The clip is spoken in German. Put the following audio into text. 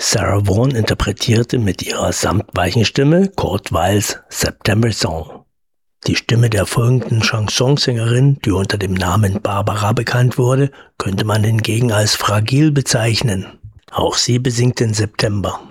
Sarah Vaughan interpretierte mit ihrer samtweichen Stimme Kurt Weils September Song. Die Stimme der folgenden Chansonsängerin, die unter dem Namen Barbara bekannt wurde, könnte man hingegen als fragil bezeichnen. Auch sie besingt den September.